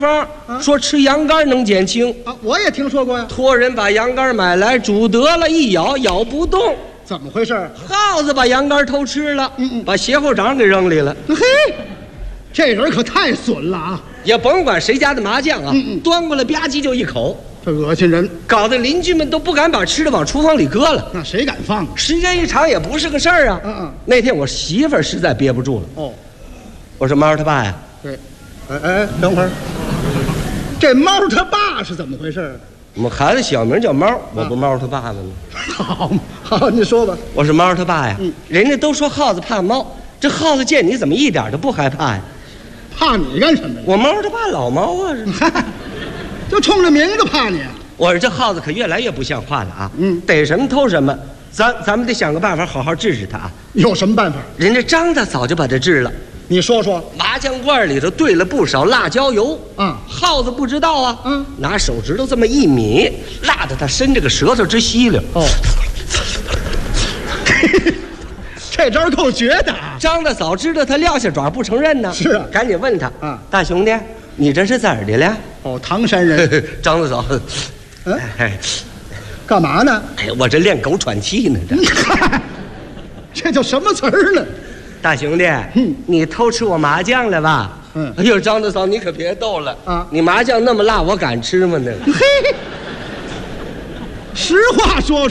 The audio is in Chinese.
说吃羊肝能减轻啊，我也听说过呀。 托人把羊肝买来煮得了，一咬咬不动。 怎么回事？ 耗子把羊肝偷吃了，把鞋后掌给扔里了。 嘿，这人可太损了啊！ 也甭管谁家的麻酱啊，端过来吧唧就一口， 这恶心人， 搞得邻居们都不敢把吃的往厨房里搁了。 那谁敢放？ 时间一长也不是个事儿啊。那天我媳妇儿实在憋不住了。哦，我说猫他爸呀。 对，哎，等会儿，这猫他爸是怎么回事？ 我们孩子小名叫猫，我不猫他爸了吗？ 好，你说吧。 我是猫他爸呀。人家都说耗子怕猫，这耗子见你怎么一点都不害怕呀？ 怕你干什么呀？ 我猫他爸老猫啊， 就冲着名字怕你。 我说这耗子可越来越不像话了啊！逮什么偷什么，咱们得想个办法好好治治他啊！ 有什么办法？人家张大早就把他治了。 你说说， 麻酱罐里头兑了不少辣椒油啊， 耗子不知道啊，拿手指头这么一抿，辣得他伸着个舌头直吸溜。哦， 这招够绝的啊！ 张大嫂知道他撂下爪不承认呢， 是啊， 赶紧问他大兄弟，你这是哪儿的了？ 哦，唐山人。 张大嫂， 干嘛呢？ 哎，我这练狗喘气呢， 这叫什么词儿呢？ 大兄弟，你偷吃我麻酱了吧？哎呦，张大嫂，你可别逗了啊！你麻酱那么辣，我敢吃吗？那， 嘿，实话说。